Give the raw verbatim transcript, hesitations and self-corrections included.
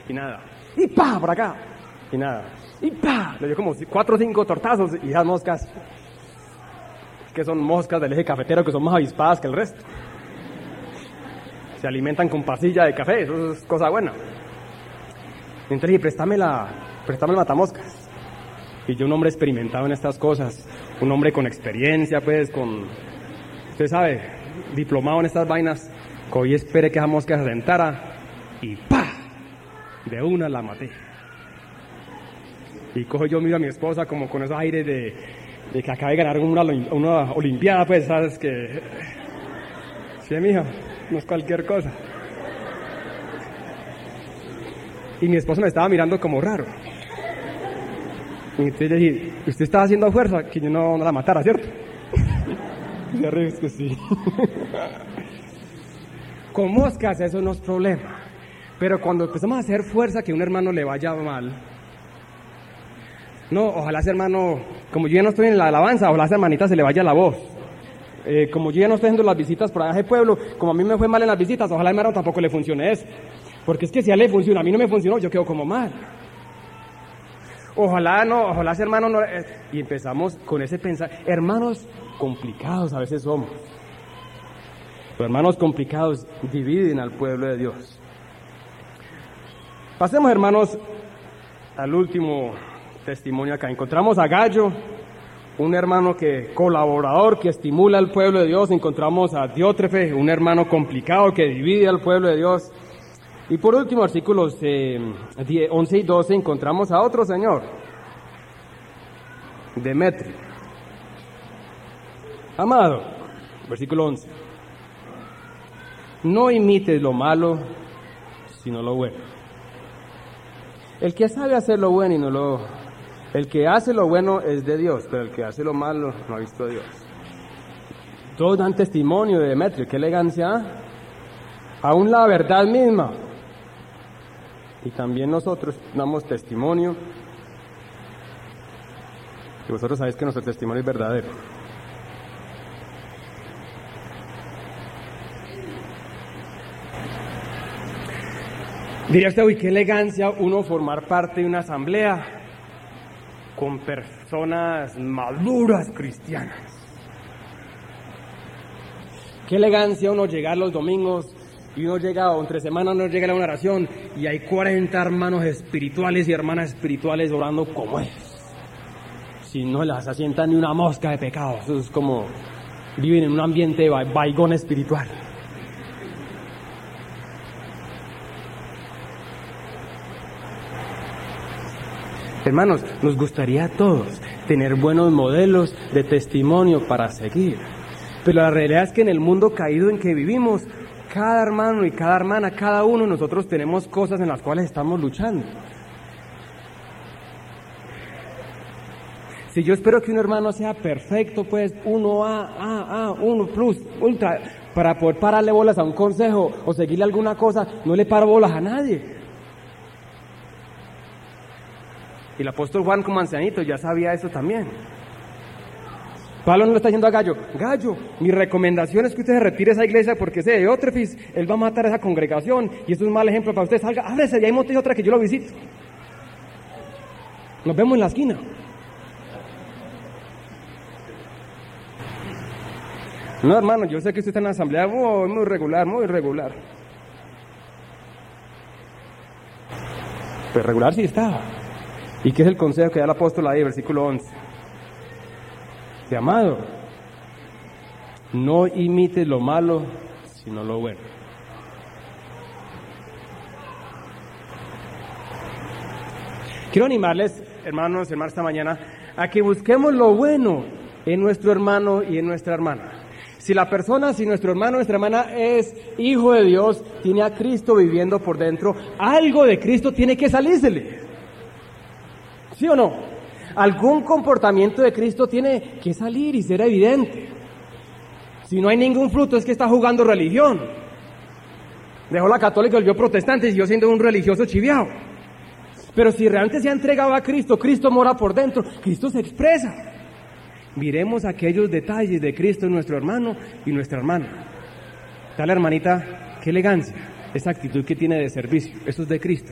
y nada. Y pa, por acá, y nada. Y pa, le dio como cuatro o cinco tortazos y esas moscas, que son moscas del eje cafetero, que son más avispadas que el resto. Se alimentan con pasilla de café, eso es cosa buena. Entonces dije, préstame, la, préstame el matamoscas. Y yo, un hombre experimentado en estas cosas, un hombre con experiencia, pues, con, usted sabe, diplomado en estas vainas, cogí, esperé que esa mosca se sentara y ¡pa! De una la maté. Y cojo yo, miro a mi esposa como con esos aires de, de que acaba de ganar una, una olimpiada, pues, ¿sabes? Que, sí, mija, no es cualquier cosa. Y mi esposa me estaba mirando como raro. Y entonces le dije, usted estaba haciendo fuerza que yo no, no la matara, ¿cierto? Y arriba es que sí. Con moscas eso no es problema. Pero cuando empezamos a hacer fuerza que a un hermano le vaya mal, no, ojalá ese hermano, como yo ya no estoy en la alabanza, ojalá a esa hermanita se le vaya la voz. Eh, como yo ya no estoy haciendo las visitas por allá de pueblo, como a mí me fue mal en las visitas, ojalá a mi hermano tampoco le funcione eso. Porque es que si a él le funciona, a mí no me funcionó, yo quedo como mal. Ojalá no, ojalá ese hermano no... Eh, y empezamos con ese pensar. Hermanos complicados a veces somos. Los hermanos complicados dividen al pueblo de Dios. Pasemos, hermanos, al último testimonio acá. Encontramos a Gallo, un hermano que colaborador, que estimula al pueblo de Dios. Encontramos a Diótrefe, un hermano complicado que divide al pueblo de Dios. Y por último, artículos eh, once y doce, encontramos a otro señor, Demetrio. Amado, versículo once. No imites lo malo, sino lo bueno. El que sabe hacer lo bueno y no lo... El que hace lo bueno es de Dios, pero el que hace lo malo no ha visto a Dios. Todos dan testimonio de Demetrio. ¡Qué elegancia! Aún la verdad misma. Y también nosotros damos testimonio. Y vosotros sabéis que nuestro testimonio es verdadero. Diría usted, uy, qué elegancia uno formar parte de una asamblea con personas maduras cristianas. Qué elegancia uno llegar los domingos y uno llega, o entre semana uno llega a una oración y hay cuarenta hermanos espirituales y hermanas espirituales orando como es. Si no las asienta ni una mosca de pecado, eso es como viven en un ambiente de vaigón espiritual. Hermanos, nos gustaría a todos tener buenos modelos de testimonio para seguir. Pero la realidad es que en el mundo caído en que vivimos, cada hermano y cada hermana, cada uno de nosotros tenemos cosas en las cuales estamos luchando. Si yo espero que un hermano sea perfecto, pues uno A, A, A, uno plus, ultra, para poder pararle bolas a un consejo o seguirle alguna cosa, no le paro bolas a nadie. Y el apóstol Juan, como ancianito, ya sabía eso también. Pablo no le está diciendo a Gallo, Gallo, mi recomendación es que usted se retire a esa iglesia porque ese Diótrefes, él va a matar a esa congregación y eso es un mal ejemplo para usted. Salga, ábrese, y ahí monte otra que yo lo visito. Nos vemos en la esquina. No, hermano, yo sé que usted está en la asamblea muy, muy regular, muy regular. Pues regular sí está. ¿Y qué es el consejo que da el apóstol ahí, versículo once? De amado, no imites lo malo, sino lo bueno. Quiero animarles, hermanos, hermanas, esta mañana, a que busquemos lo bueno en nuestro hermano y en nuestra hermana. Si la persona, si nuestro hermano o nuestra hermana es hijo de Dios, tiene a Cristo viviendo por dentro, algo de Cristo tiene que salírsele. ¿Sí o no? Algún comportamiento de Cristo tiene que salir y ser evidente. Si no hay ningún fruto es que está jugando religión. Dejó la católica y volvió protestante y siguió siendo un religioso chiviao. Pero si realmente se ha entregado a Cristo, Cristo mora por dentro, Cristo se expresa. Miremos aquellos detalles de Cristo en nuestro hermano y nuestra hermana. Tal hermanita, qué elegancia, esa actitud que tiene de servicio, eso es de Cristo.